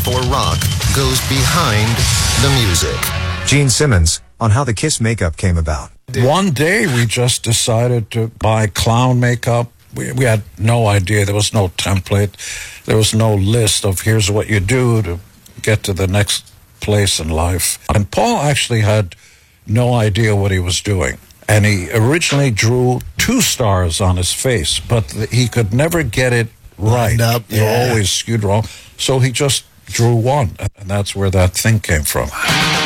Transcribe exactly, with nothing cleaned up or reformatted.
for rock goes behind the music. Gene Simmons on how the Kiss makeup came about. One day we just decided to buy clown makeup. We, we had no idea. There was no template. There was no list of here's what you do to get to the next place in life. And Paul actually had no idea what he was doing. And he originally drew two stars on his face, but he could never get it right. Up, They were yeah. always skewed wrong. So he just drew one. And that's where that thing came from.